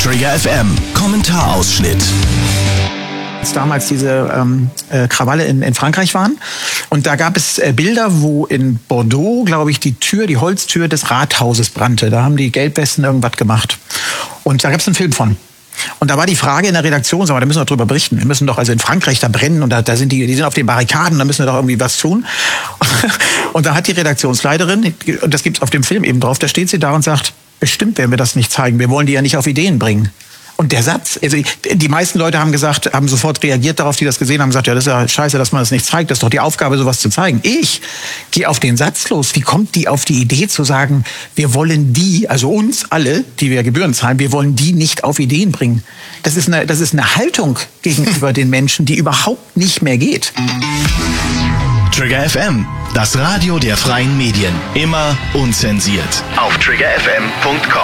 Trigger FM Kommentarausschnitt. Als damals diese Krawalle in Frankreich waren. Und da gab es Bilder, wo in Bordeaux, glaube ich, die Holztür des Rathauses brannte. Da haben die Gelbwesten irgendwas gemacht. Und da gab es einen Film von. Und da war die Frage in der Redaktion, da müssen wir darüber berichten. Wir müssen doch also in Frankreich da brennen und da sind die sind auf den Barrikaden, da müssen wir doch irgendwie was tun. Und da hat die Redaktionsleiterin, und das gibt's auf dem Film eben drauf, da steht sie da und sagt, bestimmt werden wir das nicht zeigen. Wir wollen die ja nicht auf Ideen bringen. Und der Satz, also die meisten Leute haben sofort reagiert darauf, die das gesehen haben, gesagt, ja, das ist ja scheiße, dass man das nicht zeigt, das ist doch die Aufgabe, sowas zu zeigen. Ich gehe auf den Satz los. Wie kommt die auf die Idee zu sagen, wir wollen die, also uns alle, die wir Gebühren zahlen, wir wollen die nicht auf Ideen bringen? Das ist eine Haltung gegenüber den Menschen, die überhaupt nicht mehr geht. Trigger FM, das Radio der freien Medien. Immer unzensiert. Auf triggerfm.com.